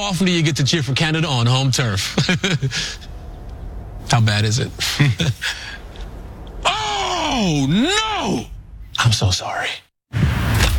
often do you get to cheer for Canada on home turf? How bad is it? Oh, no! I'm so sorry.